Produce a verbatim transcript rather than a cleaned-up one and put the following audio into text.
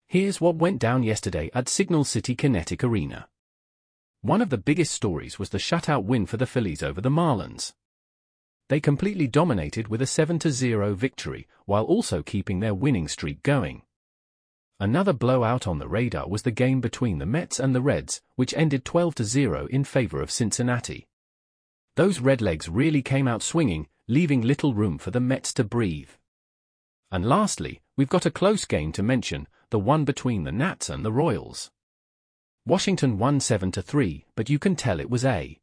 Here's what went down yesterday at Signal City Kinetic Arena. One of the biggest stories was the shutout win for the Phillies over the Marlins. They completely dominated with a seven to zero victory, while also keeping their winning streak going. Another blowout on the radar was the game between the Mets and the Reds, which ended twelve to zero in favor of Cincinnati. Those Redlegs really came out swinging, leaving little room for the Mets to breathe. And lastly, we've got a close game to mention, the one between the Nats and the Royals. Washington won seven to three, but you can tell it was a